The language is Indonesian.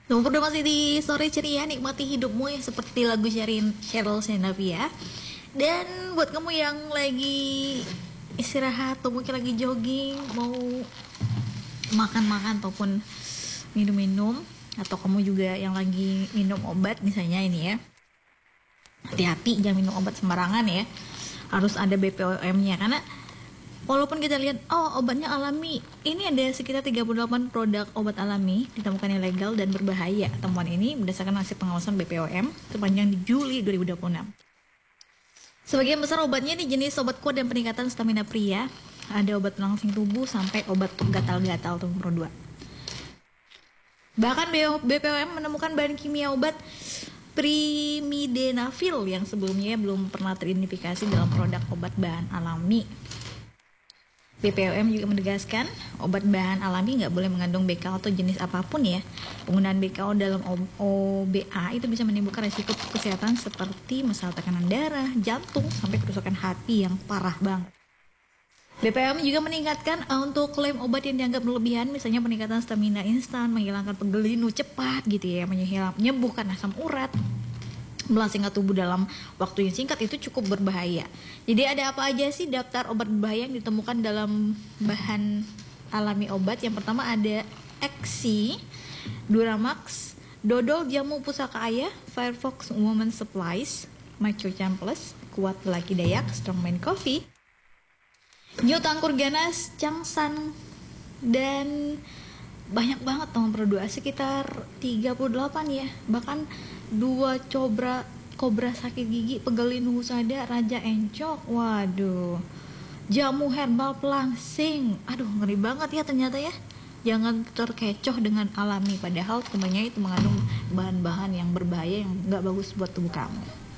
Nomor berdua masih di sore ceria, nikmati hidupmu ya seperti lagu Cheryl Senavia. Dan buat kamu yang lagi istirahat atau mungkin lagi jogging, mau makan-makan ataupun minum-minum, atau kamu juga yang lagi minum obat misalnya ini ya, hati-hati jangan minum obat sembarangan ya, harus ada BPOM-nya. Karena walaupun kita lihat obatnya alami, ini ada sekitar 38 produk obat alami ditemukan ilegal dan berbahaya. Temuan ini berdasarkan hasil pengawasan BPOM sepanjang di Juli 2026. Sebagian besar obatnya ini jenis obat kuat dan peningkatan stamina pria, ada obat pelangsing tubuh sampai obat gatal-gatal tuh nomor 2. Bahkan BPOM menemukan bahan kimia obat primidenafil yang sebelumnya belum pernah teridentifikasi dalam produk obat bahan alami. BPOM juga menegaskan obat bahan alami nggak boleh mengandung BKO atau jenis apapun ya. Penggunaan BKO dalam OBA itu bisa menimbulkan risiko kesehatan seperti masalah tekanan darah, jantung, sampai kerusakan hati yang parah banget. BPOM juga meningkatkan untuk klaim obat yang dianggap berlebihan, misalnya peningkatan stamina instan, menghilangkan pegel linu cepat gitu ya, menyembuhkan asam urat, melasingkan tubuh dalam waktu yang singkat, itu cukup berbahaya. Jadi ada apa aja sih daftar obat berbahaya yang ditemukan dalam bahan alami obat? Yang pertama ada Eksi, Duramax, Dodol Jamu Pusaka Ayah, Firefox Woman Supplies, Macrocam Plus, Kuat Laki Dayak, Strongman Coffee, New Tangkur Ganas, Changsan, dan banyak banget teman berdua, sekitar 38 ya. Bahkan 2 kobra sakit gigi, pegelin husada, raja encok, waduh, jamu herbal pelangsing, aduh ngeri banget ya ternyata ya. Jangan terkecoh dengan alami, padahal sebenarnya itu mengandung bahan-bahan yang berbahaya yang nggak bagus buat tubuh kamu.